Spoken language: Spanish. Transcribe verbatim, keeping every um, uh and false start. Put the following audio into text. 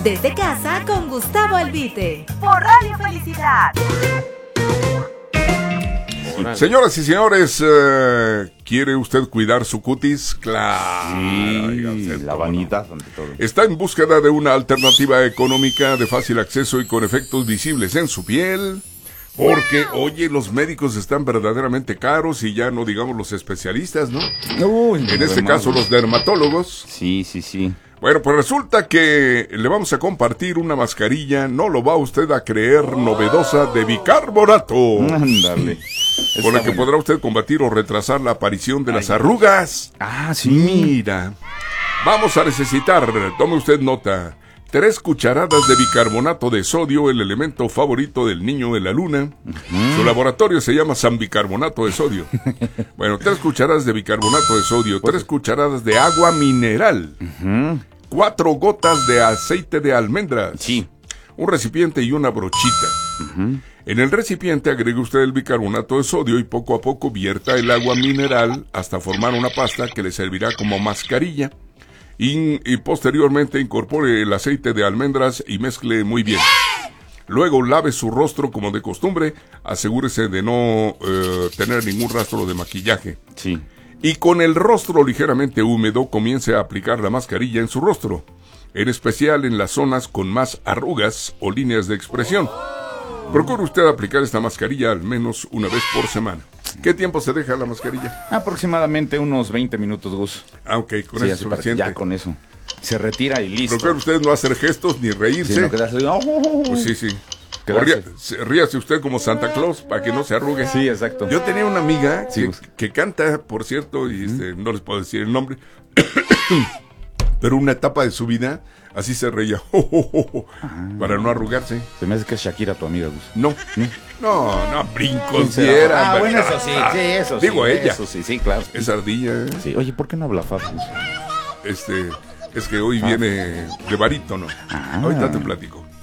Desde casa con Gustavo Albite. Por Radio Felicidad. Señoras y señores, uh, ¿quiere usted cuidar su cutis? Claro. Sí, la vanidad ante todo. Está en búsqueda de una alternativa económica de fácil acceso y con efectos visibles en su piel. Porque, oye, los médicos están verdaderamente caros y ya no digamos los especialistas, ¿no? Uy, en este caso los dermatólogos. Sí, sí, sí. Bueno, pues resulta que le vamos a compartir una mascarilla, no lo va usted a creer, novedosa de bicarbonato. Ándale. Con la que bueno. podrá usted combatir o retrasar la aparición de Ay. las arrugas. Ah, sí. Mira, vamos a necesitar, tome usted nota, tres cucharadas de bicarbonato de sodio, el elemento favorito del niño en la luna. Uh-huh. Su laboratorio se llama San Bicarbonato de Sodio. Bueno, tres cucharadas de bicarbonato de sodio, tres cucharadas de agua mineral, uh-huh. cuatro gotas de aceite de almendras, sí. un recipiente y una brochita. Uh-huh. En el recipiente agregue usted el bicarbonato de sodio y poco a poco vierta el agua mineral hasta formar una pasta que le servirá como mascarilla. Y, y posteriormente incorpore el aceite de almendras y mezcle muy bien. Luego lave su rostro como de costumbre, asegúrese de no eh, tener ningún rastro de maquillaje. Sí. Y con el rostro ligeramente húmedo comience a aplicar la mascarilla en su rostro, en especial en las zonas con más arrugas o líneas de expresión. Procure usted aplicar esta mascarilla al menos una vez por semana. ¿Qué tiempo se deja la mascarilla? Aproximadamente unos veinte minutos, Gus. Ah, ok, con sí, eso es suficiente. Ya con eso. Se retira y listo. Procure usted no hacer gestos ni reírse. Sí, no quedarse... oh, oh, oh. Pues sí, sí. Ría, ríase usted como Santa Claus para que no se arrugue. Sí, exacto. Yo tenía una amiga sí, que, que canta, por cierto, y este, uh-huh. no les puedo decir el nombre, pero una etapa de su vida así se reía, oh, oh, oh, ah, para no arrugarse. Se me hace que es Shakira tu amiga, Gus. No, no, no, no brincos diera. Ah, bueno, eso sí, sí, eso sí. Digo ella. Eso sí, sí, claro. Es ardilla. ¿eh? Sí, oye, ¿por qué no habla Fab, Gus? Este, es que hoy ah. viene de barítono. Ah. Ahorita te platico.